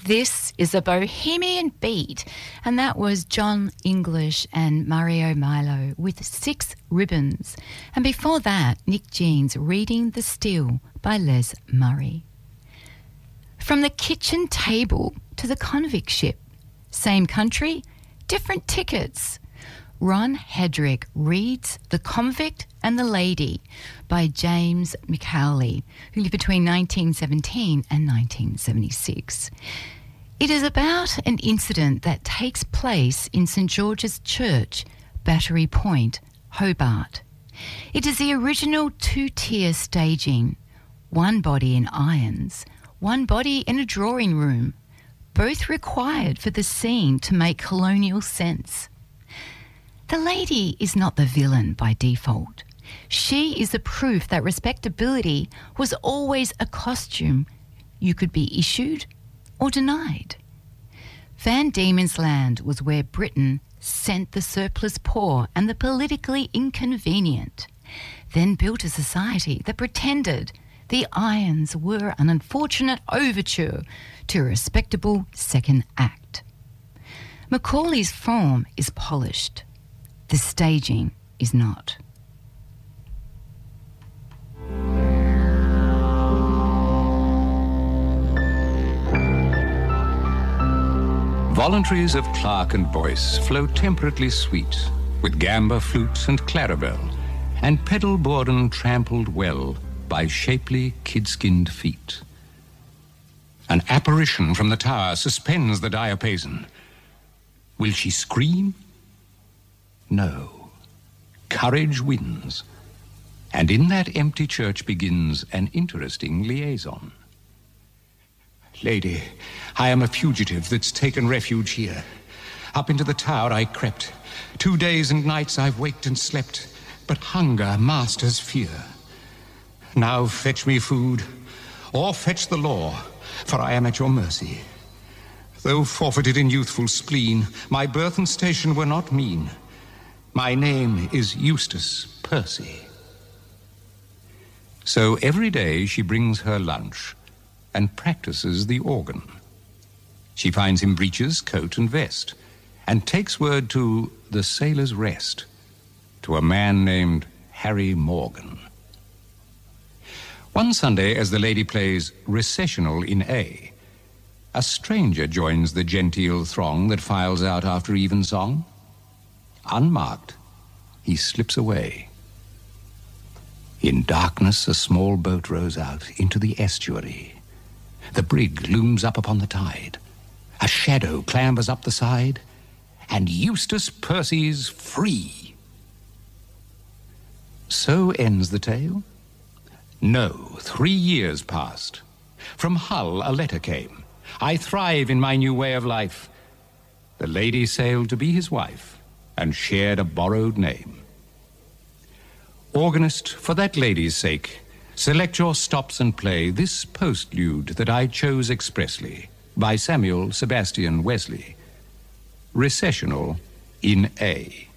This is a Bohemian Beat, and that was John English and Mario Milo with 6 Ribbons. And before that, Nick Jeans Reading the Steel by Les Murray. From the kitchen table to the convict ship, same country, different tickets. Ron Hedrick reads The Convict and the Lady by James McCauley, who lived between 1917 and 1976. It is about an incident that takes place in St George's Church, Battery Point, Hobart. It is the original 2-tier staging, one body in irons, one body in a drawing room, both required for the scene to make colonial sense. The lady is not the villain by default. She is the proof that respectability was always a costume you could be issued or denied. Van Diemen's Land was where Britain sent the surplus poor and the politically inconvenient, then built a society that pretended the irons were an unfortunate overture to a respectable second act. Macaulay's form is polished. The staging is not. Voluntaries of Clark and Boyce flow temperately sweet, with gamba flute and clarabelle, and pedal bourdon trampled well by shapely kid-skinned feet. An apparition from the tower suspends the diapason. Will she scream? No. Courage wins. And in that empty church begins an interesting liaison. Lady, I am a fugitive that's taken refuge here. Up into the tower I crept. 2 days and nights I've waked and slept, but hunger masters fear. Now fetch me food, or fetch the law, for I am at your mercy. Though forfeited in youthful spleen, my birth and station were not mean. My name is Eustace Percy. So every day she brings her lunch and practices the organ. She finds him breeches, coat and vest, and takes word to the Sailor's Rest, to a man named Harry Morgan. One Sunday, as the lady plays recessional in A, a stranger joins the genteel throng that files out after evensong. Unmarked, he slips away. In darkness, a small boat rows out into the estuary. The brig looms up upon the tide. A shadow clambers up the side, and Eustace Percy's free. So ends the tale? No, 3 years passed. From Hull a letter came. I thrive in my new way of life. The lady sailed to be his wife, and shared a borrowed name. Organist, for that lady's sake, select your stops and play this postlude that I chose expressly, by Samuel Sebastian Wesley. Recessional in A.